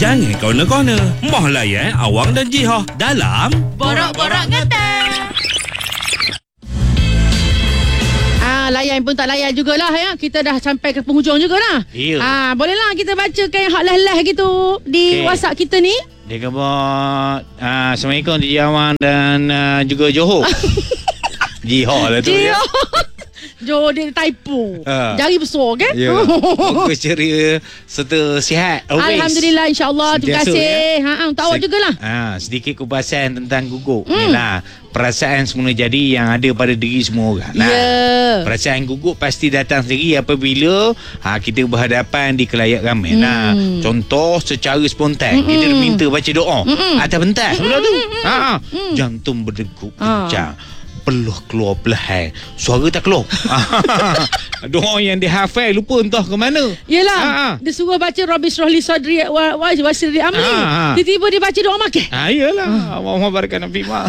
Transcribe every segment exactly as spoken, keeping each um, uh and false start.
Jangan kona-kona. Moh layan awang dan Jihoh dalam Borak-borak Ngetan. Ah, layan pun tak layan jugalah ya. Kita dah sampai ke penghujung jugalah. Ya. Ah, bolehlah kita bacakan yang hak lah-lah gitu di Okay. WhatsApp kita ni. Dia kata, uh, Assalamualaikum Ji Awang dan uh, juga Johor. Jihoh lah tu. Jihoh. Ya. Jo, dia typo. Ha. Jari besar kan? Ya. Fokus ceria serta sihat. Always. Alhamdulillah, insyaAllah. Terima Sentiasa, kasih. ya. Ha, untuk awak Se- jugalah. Ah, sedikit kupasan tentang gugup. Hmm. Inilah perasaan semula jadi yang ada pada diri semua orang. Nah, Ya. perasaan gugup pasti datang sendiri apabila ha, kita berhadapan di kelayak ramai. Hmm. Nah, contoh secara spontan Mm-mm. kita minta baca doa Mm-mm. atas pentas pula tu. Ha, ha. Mm. Jantung berdegup Ah. kencang. Peluh keluar perlahan. Suara tak keluar. Doa yang dihafal lupa entah ke mana. Yelah, Ha, ha. dia suruh baca Rabbi Syrahli Sadri wa wa wasirri amri. Ha, ha. Tiba-tiba dia baca doa makan. Ah, iyalah. Allahumma barakana fi ma.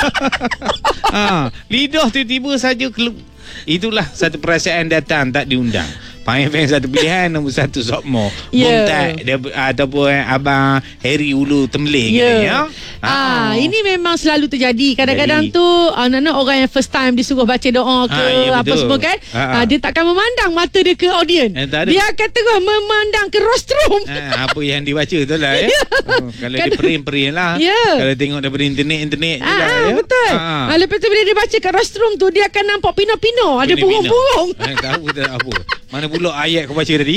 Ah, lidah tiba-tiba saja kelup. Itulah satu perasaan datang tak diundang. Panggil fan satu pilihan, nombor satu Sokmo. Ya. Bumtak dia, ataupun Abang Harry Ulu Tembeling. Ya. Ya. Ah, ini memang selalu terjadi. Kadang-kadang Jadi. tu uh, Nana orang yang first time disuruh baca doa ke Ah, ya, apa betul. semua kan. Ah, ah. Ah, dia takkan memandang mata dia ke audien. Eh, tak ada. Dia akan terus memandang ke rostrum. Ah, apa yang dibaca tu lah ya. Oh, kalau dia Kadang- perin-perin lah. Ya. Kalau tengok daripada internet-internet je Ah, lah ah, ya. betul. Ah. Ah, lepas tu bila dia baca kat rostrum tu dia akan nampak pino-pino, ada Pino-pino. burung-burung. Eh, tahu tak apa. Mana pula ayat kau baca tadi?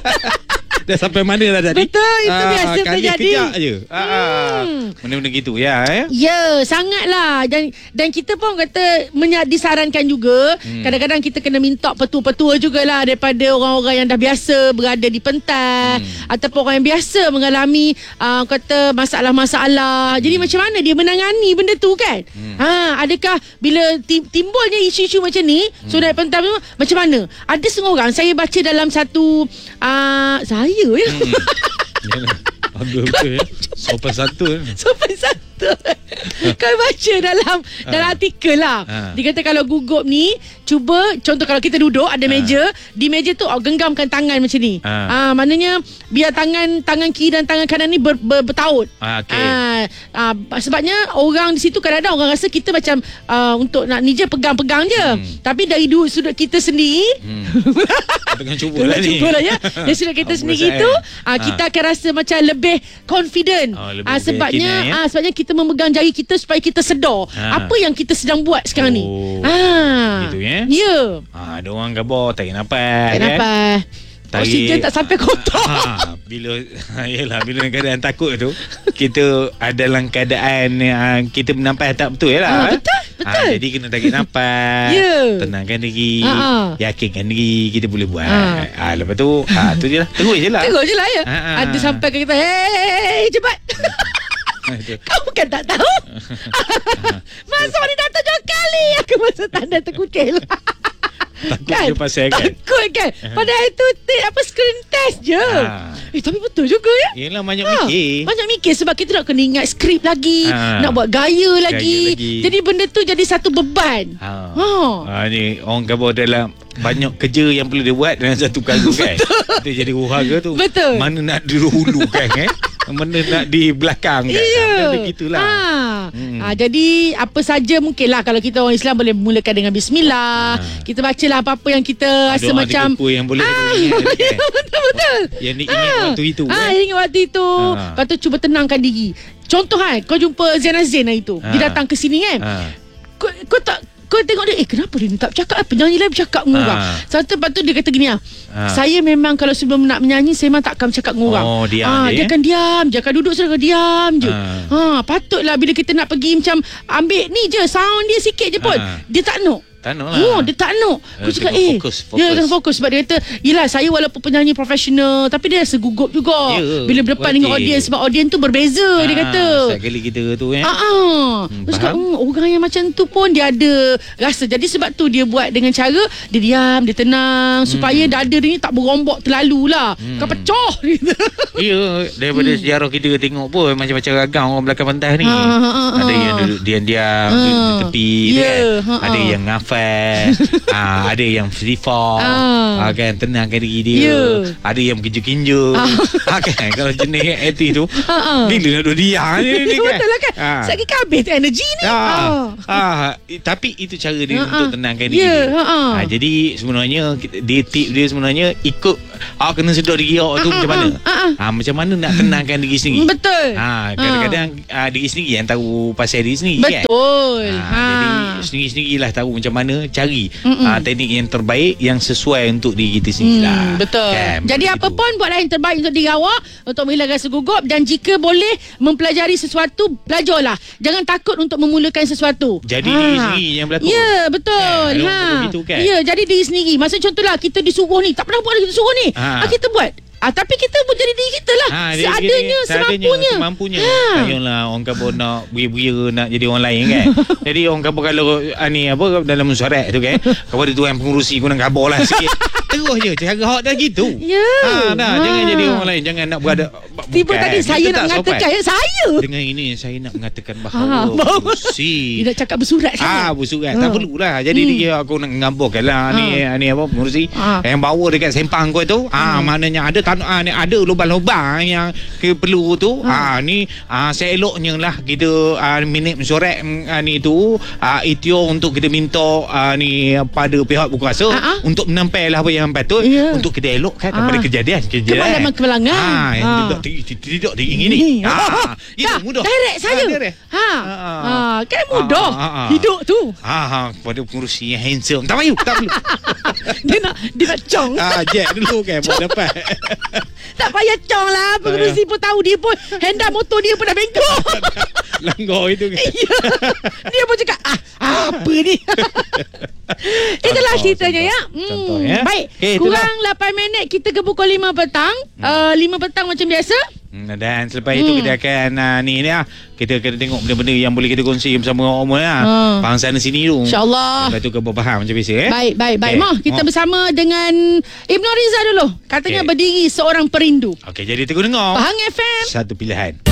Dah sampai mana dah tadi? Betul, itu biasa kali terjadi. kejap je. Ah, Hmm. benda-benda gitu ya. Eh? Ya, sangatlah. Dan dan kita pun kata menya, disarankan juga. Hmm. Kadang-kadang kita kena minta petua-petua jugalah daripada orang-orang yang dah biasa berada di pentas. Hmm. Ataupun orang yang biasa mengalami uh, kata masalah-masalah. Jadi Hmm. macam mana dia menangani benda tu kan? Hmm. Ha, adakah bila tim, timbulnya isu-isu macam ni, hmm. so naik pentas tu macam mana? Ada setengah orang saya baca dalam satu uh, saya ya. Hmm. Yalah. Bagus betul ya. Sopan santun. Sopan santun. Kau baca dalam dalam artikel lah. Ha. Dia kata kalau gugup ni, cuba contoh kalau kita duduk ada Ha. meja, di meja tu oh, genggamkan tangan macam ni. Ha. Ah, maknanya biar tangan tangan kiri dan tangan kanan ni ber, ber, bertaut. Ah, okey. Ah, ah, sebabnya orang di situ kadang-kadang orang rasa kita macam ah, untuk nak ni je pegang-pegang je. Hmm. Tapi dari duduk sudut kita sendiri Hmm. Tengah cuba Tengah lah ni. cuba lah ya. Dari sudut kita Apa sendiri perasaan? tu ah, Ah. kita akan rasa macam lebih confident. Oh, lebih ah, sebabnya berkeyakinan, ya? ah, sebabnya kita memegang jari kita supaya kita sedar Ah. apa yang kita sedang buat sekarang ni. Oh. Ah. Gitu, ya? Ya. Ah, ada orang gabar tarik nafas. Kenapa? Tarik- Oksigen tak sampai kotak. Ha, bila yalah bila keadaan takut tu kita ada dalam keadaan yang kita menampak tak betul Ah, yalah. betul, betul. Ha, jadi kena tarik nafas, Ya. tenangkan diri, Ah, ah. yakinkan diri kita boleh buat. Ah. Ha, lepas tu ha, tu je lah. Terus je lah. Tengok je lah ya. Ah, ah. Ada sampai ke kita, hey, cepat. Itu. Kau bukan tak tahu. Masuk ni dah tujuh kali aku masuk tanda terkucil. Takut je pasal kan. Takut kan. Padahal itu te- apa screen test je. Ah. Eh tapi betul juga ya. Yelah banyak Ha, mikir. banyak mikir sebab kita nak kena ingat skrip lagi, Ha. nak buat gaya lagi. lagi. Jadi benda tu jadi satu beban. Ha. Ha. Ha, ni orang gabar dalam banyak kerja yang perlu dia buat dalam satu kali kan. Kita jadi huraga tu. Betul. Mana nak di hulu kan eh? Mana nak di belakang kan. Ya. Ada gitulah. Ha. Hmm. Ha, jadi apa saja mungkinlah kalau kita orang Islam boleh mulakan dengan bismillah. Ha. Kita bacalah apa-apa yang kita rasa Doa macam dikuku yang boleh Ah, ingat, kan? betul-betul. Yang diingat waktu itu, Ah, kan? ingat waktu itu. Ha. Lepas tu cuba tenangkan diri. Contoh kan, kau jumpa Zainal Zain hari tu. Ha. Dia datang ke sini kan. Ha. Kau, kau tak kau tengok dia, eh kenapa dia ni tak bercakap, penyanyi lain bercakap dengan Ha. orang. Satu lepas tu dia kata gini ah. Ha. Saya memang kalau sebelum nak menyanyi saya memang takkan bercakap dengan orang. Oh, diam Ah, je, dia eh? akan diam, dia akan duduk sedang diam je. Ha. Ha, patutlah bila kita nak pergi macam ambil ni je sound dia sikit je pun. Ha. Dia tak nak. Tak nak lah. Oh, dia tak nak. Aku Eh, cakap tengok eh. fokus, Dia fokus. tengah fokus sebab dia kata, yelah saya walaupun penyanyi profesional tapi dia rasa gugup juga. Ya, Bila berdepan dengan wajib. audiens sebab audiens tu berbeza dia kata. Sekali kita tu eh. Ah, ah. Hmm, Terus cakap, faham? hmm, orang yang macam tu pun dia ada rasa. Jadi sebab tu dia buat dengan cara dia diam, dia tenang supaya dada dia ni tak berombak terlalu lah. Hmm. Kau pecah dia kata. Ya, daripada sejarah kita tengok pun macam-macam ragam orang belakang pentas ni. Ha, ha, ha, ha. Ada yang duduk diam-diam Ha. duduk di tepi tu Ya, kan. ha, ha. Ada yang ngafal fair. ah, ada yang free fall. Ah. Ah, kan tenangkan diri dia. Yeah. Ada yang kinju-kinju. Ah. ah, kan kalau jenis aktif tu. Ah. Bila nak duduk diam ni, ni kan. Betul lah kan. Ah. Sekali habis tu energi ni. Ah, Ah. ah, i- tapi itu cara dia Ah, untuk ah. tenangkan diri Ya, dia. ah, ah. Ah, jadi sebenarnya kita- dia tip dia sebenarnya ikut awak kena sedar diri awak tu Ah, macam ah, mana. ah, ah. Ah, macam mana nak tenangkan diri sendiri. Betul. Ha, kadang-kadang ah. diri sendiri yang tahu pasal diri sendiri kan. Betul. Ha, Ha. Jadi sendiri-sendirilah tahu macam mana cari Mm-mm. ah, teknik yang terbaik yang sesuai untuk diri kita sendiri lah. Hmm, betul. Kan, Jadi begitu. apa pun buatlah yang terbaik untuk diri awak untuk menghilangkan rasa gugup, dan jika boleh mempelajari sesuatu, belajarlah. Jangan takut untuk memulakan sesuatu. Jadi diri sendiri yang berlakon. Ya, betul. Kan, ada Ha. orang begitu kan? Ya, jadi diri sendiri. Masa contohlah kita disuruh ni, tak pernah buat lagi disuruh ni. Ha. Ah, kita buat. Ah, tapi kita pun jadi diri kita lah. Ha, dia- Seadanya, dia- semampunya. Semampunya. Ha. Tayanglah orang kabur nak beria-beria nak jadi orang lain kan. Jadi orang kabur kalau ah, ni apa dalam mesyuarat tu kan. Kalau ada tuan pengurusi guna kabur lah sikit. Terus je cara hak dah gitu. Ya. Ha, dah Ha. jangan jadi orang lain, jangan nak berada. Tiba bukan, tadi itu saya tak nak sopan. mengatakan ya, saya. Dengan ini saya nak mengatakan Ha, bahawa bahawa- pengurusi Dia nak cakap bersurat Ah, sangat. bersurat. Ha. Tak perlulah. Jadi Hmm. dia aku nak ngamburkan lah ni ni apa pengurusi Ha. yang bawa dekat sempang kau tu. Ah, maknanya ada tanah ah, ni ada lubang-lubang yang ke perlu tu. Ah, ni ah seeloknya lah kita ah, minit mesyuarat mm, ah, ni tu ah ikhtiar untuk kita minta ah, ni pada pihak berkuasa Ah, ah. untuk menampailah apa yang patut Ya. untuk kita elokkan Ah. daripada kejadian kejadian. Kemalaman kebelangan. Ah, yang Ah. tidak tidak tidak diingini. Ah, itu Dah, mudah. direct saya. Ah, direct. Ha. Ah, Ha, kan mudah. Ah, ah, ah. Hidup tu. Ah, ha, kepada pengurusi yang handsome. Tak payah, tak perlu. Dia nak dia nak cong. ah, jet dulu kan buat dapat. Tak payah cong lah. Pengerusi pun tahu dia pun hendak motor dia pun dah bengkok. Langgar itu kan. Ya. Dia pun cakap, ah, apa ni? Itulah Contoh, ceritanya ya. contoh. Contoh, ya. Baik. Okey, itulah. Kurang lapan minit kita ke pukul lima petang. Hmm. Uh, lima petang macam biasa. Hmm, dan selepas itu kita akan uh, ni ni lah. Kita kena tengok benda-benda yang boleh kita kongsi bersama orang umum lah. Hmm. Faham sana sini tu. InsyaAllah. Lepas tu kita faham macam biasa eh. Baik, baik, baik. Okey. Mah, kita Oh. bersama dengan Ibnu Riza dulu. Katanya Okey. berdiri seorang perindu. Okey, jadi tengok dengar. Pahang F M. Satu pilihan.